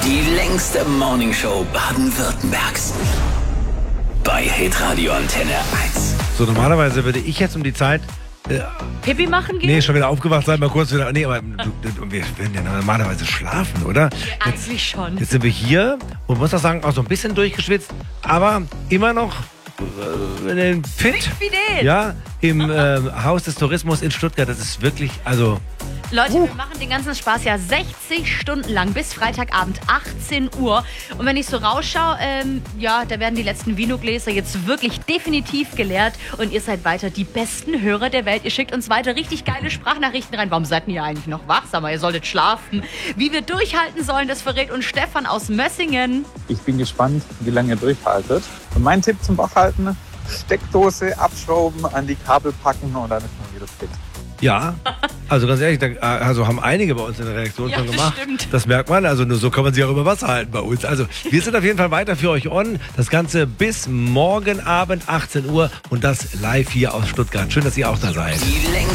Die längste Morningshow Baden-Württembergs. Bei Hitradio Antenne 1. So, normalerweise würde ich jetzt um die Zeit... Pipi machen gehen? Nee, schon wieder aufgewacht sein, mal kurz wieder... Nee, aber wir werden ja normalerweise schlafen, oder? Eigentlich schon. Jetzt sind wir hier und muss auch sagen, auch so ein bisschen durchgeschwitzt, aber immer noch fit. Fidel. Ja, im Haus des Tourismus in Stuttgart. Das ist wirklich, also... Leute, wir machen den ganzen Spaß ja 60 Stunden lang bis Freitagabend 18 Uhr. Und wenn ich so rausschaue, da werden die letzten Vinogläser jetzt wirklich definitiv geleert. Und ihr seid weiter die besten Hörer der Welt. Ihr schickt uns weiter richtig geile Sprachnachrichten rein. Warum seid ihr eigentlich noch wach? Sag mal, ihr solltet schlafen. Wie wir durchhalten sollen, das verrät uns Stefan aus Mössingen. Ich bin gespannt, wie lange ihr durchhaltet. Und mein Tipp zum Wachhalten: Steckdose abschrauben, an die Kabel packen und dann ist man wieder fit. Ja, also ganz ehrlich, also haben einige bei uns in der Redaktion schon gemacht. Stimmt. Das merkt man, also nur so kann man sich auch über Wasser halten bei uns. Also wir sind auf jeden Fall weiter für euch on. Das Ganze bis morgen Abend 18 Uhr und das live hier aus Stuttgart. Schön, dass ihr auch da seid. Die längste